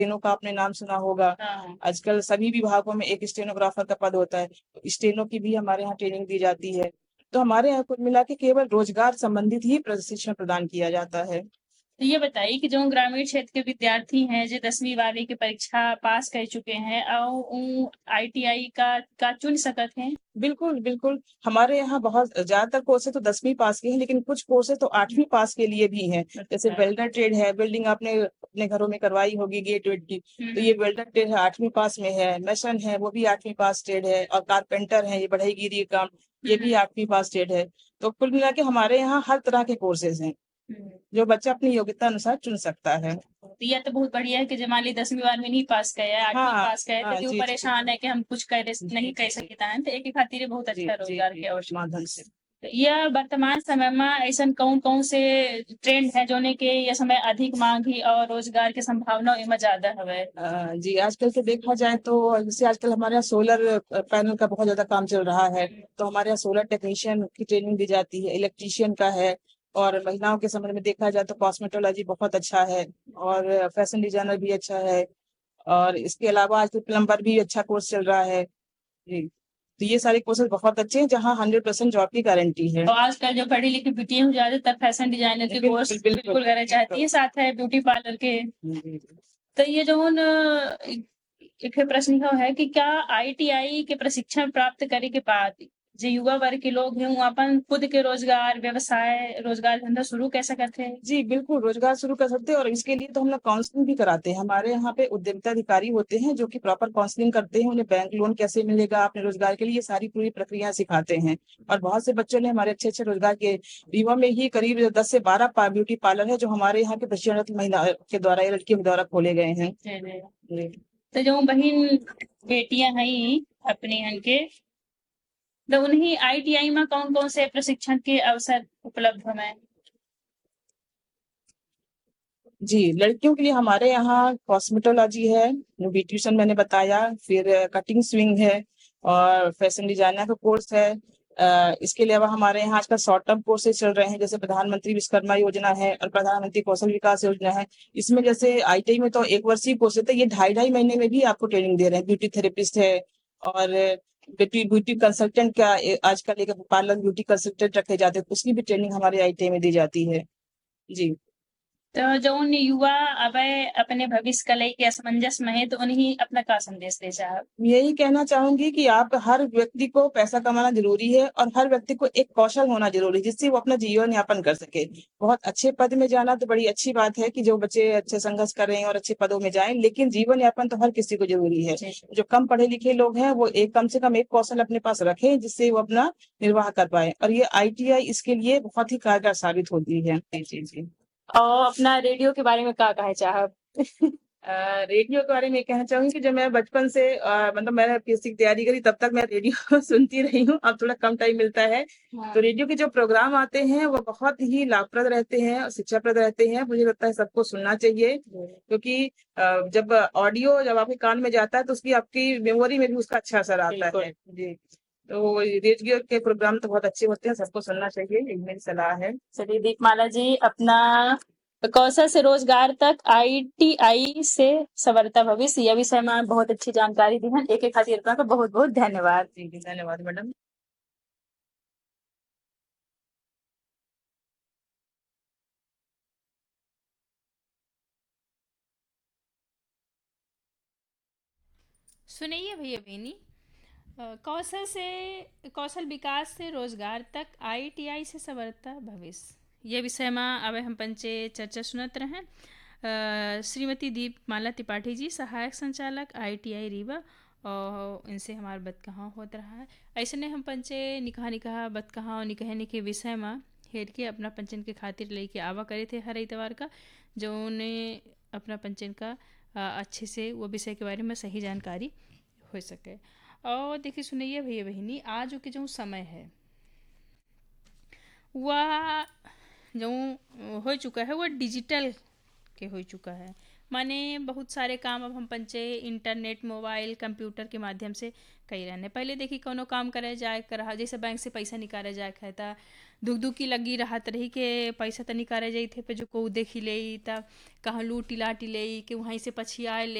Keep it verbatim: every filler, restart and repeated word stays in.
Steno का आपने नाम सुना होगा। हाँ। आजकल सभी विभागों में एक स्टेनोग्राफर का पद होता है, तो स्टेनो की भी हमारे यहाँ ट्रेनिंग दी जाती है। तो हमारे यहाँ कुल मिला के केवल रोजगार संबंधित ही प्रशिक्षण प्रदान किया जाता है। तो ये बताइए कि जो ग्रामीण क्षेत्र के विद्यार्थी हैं जो दसवीं बारहवीं की परीक्षा पास कर चुके हैं और उ आईटीआई का का चुन सकत हैं? बिल्कुल, बिल्कुल। हमारे यहाँ बहुत ज़्यादातर कोर्सेज़ तो दसवीं पास के हैं, लेकिन कुछ कोर्सेज़ तो आठवीं पास के लिए भी हैं। जैसे अच्छा। वेल्डर ट्रेड है, बिल्डिंग आपने अपने घरों में करवाई होगी गेट वेट की, हुँ, तो ये हुँ। वेल्डर ट्रेड है आठवीं पास में है, मेसन है वो भी आठवीं पास ट्रेड है और कारपेंटर है, ये बढ़ईगिरी का काम, ये हुँ, भी हुँ। आठवीं पास ट्रेड है। तो कुल मिला के हमारे यहाँ हर तरह के कोर्सेज़ हैं, हुँ। जो बच्चा अपनी योग्यता अनुसार चुन सकता है। तो ये तो बहुत बढ़िया है कि जो मान ली दसवीं बारहवीं नहीं पास करे, आठवीं हाँ, पास करे, तो हाँ। क्यों जी, जी, परेशान है कि हम कुछ करे जी, नहीं कर जी। सकितान, तो एके खातिर बहुत जी, अच्छा जी, रोजगार जी, के अवसर। माध्यम से। तो यह वर्तमान समय में ऐसन कौन-कौन से ट्रेंड है जोने के ये समय अधिक माँग ही और रोजगार की संभावना एमे ज़्यादा हवे? अ, जी, आजकल तो देखा जाए तो जैसे आजकल हमारे यहाँ सोलर अ, पैनल का बहुत ज़्यादा काम चल रहा है, तो हमारे यहाँ सोलर टेक्नीशियन की ट्रेनिंग दी जाती है, इलेक्ट्रीशियन का है और महिलाओं के संबंध में देखा जाए तो कॉस्मेटोलॉजी बहुत अच्छा है और फैशन डिजाइनर भी अच्छा है और इसके अलावा आजकल प्लम्बर भी अच्छा कोर्स चल रहा है। जी, तो ये सारे कोर्सेज़ बहुत अच्छे हैं जहाँ हंड्रेड परसेंट जॉब की गारंटी है। तो आजकल जो पढ़ी-लिखी बिटियाँ हैं ज़्यादातर फैशन डिजाइनर के बिल्कुल, कोर्स बिल्कुल, बिल्कुल करना चाहती बिल्कुल। हैं, साथ है ब्यूटी पार्लर के। जी, जी, जी। तो ये जोन एक प्रश्न इहो है कि क्या आईटीआई के प्रशिक्षण प्राप्त करे के बाद जो युवा वर्ग के लोग हैं वो अपन खुद के रोजगार, व्यवसाय, रोजगार धंधा शुरू कर सकत हैं? जी, बिल्कुल, रोज़गार शुरू कर सकते हैं और इसके लिए तो हम लोग काउंसलिंग भी कराते हैं। हमारे यहाँ पे उद्यमिता अधिकारी होते हैं, जो कि प्रॉपर काउंसलिंग करते हैं, उन्हें बैंक लोन कैसे मिलेगा अपने रोज़गार के लिए, ये सारी पूरी प्रक्रिया सिखाते हैं। और बहुत से बच्चों ने हमारे अच्छे-अच्छे रोज़गार के रीवा में ही करीब दस से बारह पा ब्यूटी पार्लर है, जो हमारे यहाँ के प्रशिक्षणरत महिला के द्वारा या लड़कियों के द्वारा खोले गए हैं। जी, जी। जी। तो जो बहिन बेटियां हैं अपनी हन के तो उन्हीं आईटीआई में कौन-कौन से प्रशिक्षण के अवसर उपलब्ध हवें? जी, लड़कियों के लिए हमारे यहाँ कॉस्मेटोलॉजी है, ब्यूटीशियन मैंने बताया, फिर कटिंग स्विंग है और फैशन डिजाइनर का कोर्स है। अ, इसके अलावा हमारे यहाँ आजकल शॉर्ट टर्म कोर्सेज चल रहे हैं, जैसे प्रधानमंत्री विश्वकर्मा योजना है और प्रधानमंत्री कौशल विकास योजना है। इसमें जैसे आईटीआई में तो एक वर्षीय कोर्स होता है, ये ढाई-ढाई महीने में भी आपको ट्रेनिंग दे रहे हैं। ब्यूटी थेरेपिस्ट है और ब्यूटी ब्यूटी कंसल्टेंट का ए आजकल एक पार्लर ब्यूटी कंसल्टेंट रखे जाते हैं, उसकी भी ट्रेनिंग हमारे आईटीआई में दी जाती है। जी। तो जौन युवा अबे अपने भविष्य को लेके असमंजस में है तो उन्हें अपना का संदेश दे चाहब? यही कहना चाहूंगी कि आप हर व्यक्ति को पैसा कमाना जरूरी है और हर व्यक्ति को एक कौशल होना जरूरी है जिससे वो अपना जीवन यापन कर सके। बहुत अच्छे पद में जाना तो बड़ी अच्छी बात है कि जो बच्चे अच्छे संघर्ष कर रहे हैं और अच्छे पदों में जाएं, लेकिन जीवन यापन तो हर किसी को जरूरी है। जी। जो कम पढ़े लिखे लोग हैं वो एक कम से कम एक कौशल अपने पास रखें जिससे वो अपना निर्वाह कर पाए और ये आईटीआई इसके लिए बहुत ही कारगर साबित होती है। जी जी जी। और अपना रेडियो के बारे में का कहे चाहब? अ, रेडियो के बारे में ये कहना चाहूँगी कि जब मैं बचपन से अ, मतलब मैंने पीएससी की तैयारी करी तब तक मैं रेडियो सुनती रही हूँ, अब थोड़ा कम टाइम मिलता है। हाँ। तो रेडियो के जो प्रोग्राम आते हैं वो बहुत ही लाभप्रद रहते हैं और शिक्षाप्रद रहते हैं। मुझे लगता है सबको सुनना चाहिए क्योंकि अ, जब ऑडियो जब आपके कान में जाता है तो उसकी आपकी मेमोरी में भी उसका अच्छा असर आता बिल्कुल। है। जी, तो रेडियो के प्रोग्राम तो बहुत अच्छे होते हैं, सबको सुनना चाहिए, यही मेरी सलाह है। चलिए दीपमाला जी अपना कौशल से रोजगार तक आईटीआई से सवरता भविष्य यह विषय में बहुत अच्छी जानकारी दी है। एक एक खातिर आपका बहुत बहुत धन्यवाद। जी, जी, धन्यवाद मैडम। सुनिए भैया बहनी, अ, कौशल से कौशल विकास से रोजगार तक आईटीआई से सवरता भविष्य ये विषय में अब हम पंचे चर्चा सुनत रहे। अ, श्रीमती दीपमाला त्रिपाठी जी सहायक संचालक आईटीआई रीवा और इनसे हमारा बत कहाँ होता रहा है। ऐसे ने हम पंचे निकाह निकाह बत कहाँ और निकहने के विषय में हेर के अपना पंचन के खातिर लेके आवा करे थे हर इतवार का, जो उन्हें अपना पंचन का अ, अच्छे से वो विषय के बारे में सही जानकारी हो सके। और देखिए सुनिए भैया बहनी, आज के जो समय है वह जो हो चुका है वह डिजिटल के हो चुका है। माने बहुत सारे काम अब हम पंचे इंटरनेट मोबाइल कंप्यूटर के माध्यम से कई रहने। पहले देखी कोनो काम करे जाए कर रहा, जैसे बैंक से पैसा निकाले जाए है त दुख दुख की लगी रहत रही के पैसा तो निकाले जाई थे पे जो को देखी ले त कहाँ लूटी लाटी ले के वहीं से पछियाए ले